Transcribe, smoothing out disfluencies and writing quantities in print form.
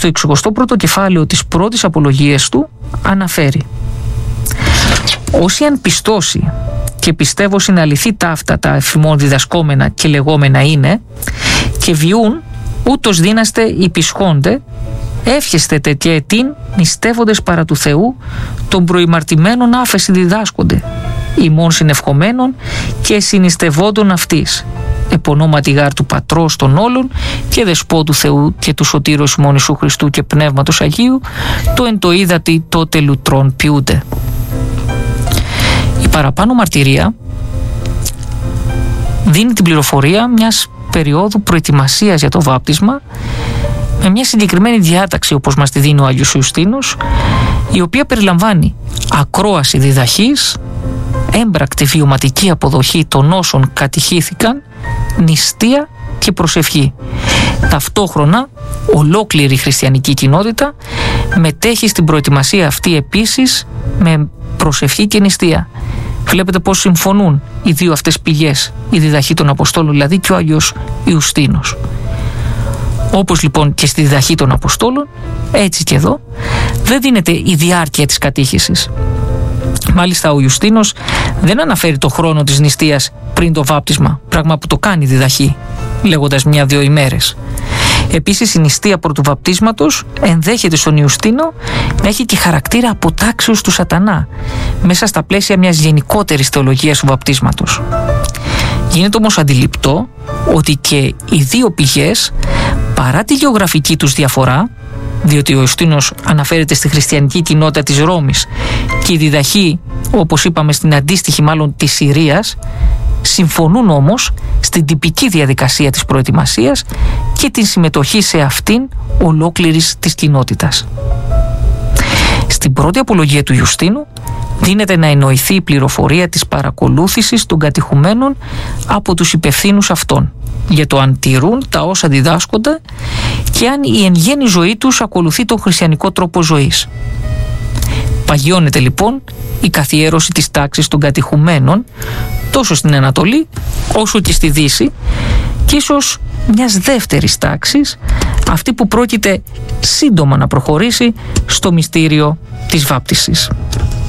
Στο 61ο κεφάλαιο της πρώτης απολογίας του αναφέρει: «Όσοι αν πιστώσει και πιστεύω είναι αληθή ταύτα τα εφημών διδασκόμενα και λεγόμενα είναι και βιούν ούτως δύναστε υπισχόνται εύχεστε τέτοια ετήν νηστεύοντες παρά του Θεού των προημαρτημένων άφεση διδάσκονται ημών συνευχομένων και συνιστευόντων αυτής επωνόματι γάρ του Πατρός των όλων και Δεσπότου Θεού και του Σωτήρος ημών Ιησού Χριστού και Πνεύματος Αγίου το εν το είδατη τότε λουτρών ποιούνται». Η παραπάνω μαρτυρία δίνει την πληροφορία μιας περίοδου προετοιμασίας για το βάπτισμα με μια συγκεκριμένη διάταξη, όπως μας τη δίνει ο Άγιος Ιουστίνος, η οποία περιλαμβάνει ακρόαση διδαχής, έμπρακτη βιωματική αποδοχή των όσων κατηχήθηκαν, νηστεία και προσευχή. Ταυτόχρονα ολόκληρη η χριστιανική κοινότητα μετέχει στην προετοιμασία αυτή επίσης με προσευχή και νηστεία. Βλέπετε πώς συμφωνούν οι δύο αυτές πηγές, η διδαχή των Αποστόλων δηλαδή και ο Άγιος Ιουστίνος. Όπως λοιπόν και στη διδαχή των Αποστόλων, έτσι και εδώ δεν δίνεται η διάρκεια της κατήχησης. Μάλιστα ο Ιουστίνος δεν αναφέρει το χρόνο της νηστείας πριν το βάπτισμα, πράγμα που το κάνει η διδαχή, λέγοντας 1-2 ημέρες. Επίσης η νηστεία πρωτού βαπτίσματος ενδέχεται στον Ιουστίνο να έχει και χαρακτήρα αποτάξεως του σατανά, μέσα στα πλαίσια μιας γενικότερης θεολογίας του βαπτίσματος. Γίνεται όμως αντιληπτό ότι και οι δύο πηγές, παρά τη γεωγραφική τους διαφορά, διότι ο Ιουστίνος αναφέρεται στη χριστιανική κοινότητα της Ρώμης και η διδαχή, όπως είπαμε, στην αντίστοιχη μάλλον της Συρίας, συμφωνούν όμως στην τυπική διαδικασία της προετοιμασίας και την συμμετοχή σε αυτήν ολόκληρης της κοινότητας. Στην πρώτη απολογία του Ιουστίνου δίνεται να εννοηθεί η πληροφορία της παρακολούθησης των κατηχουμένων από τους υπευθύνους αυτών για το αν τηρούν τα όσα διδάσκονται και αν η εν γέννη ζωή τους ακολουθεί τον χριστιανικό τρόπο ζωής. Παγιώνεται λοιπόν η καθιέρωση της τάξης των κατηχουμένων τόσο στην Ανατολή όσο και στη Δύση και ίσως μιας δεύτερης τάξης, αυτή που πρόκειται σύντομα να προχωρήσει στο μυστήριο της βάπτισης.